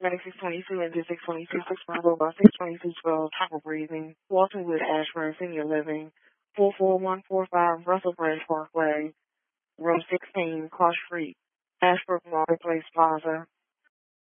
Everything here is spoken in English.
9622 and 622 Bravo by 62212 Triple Breathing, Waltonwood Ashburn Senior Living, 44145 Russell Branch Parkway, Room 16, Cross Street, Ashbrook Marketplace Plaza,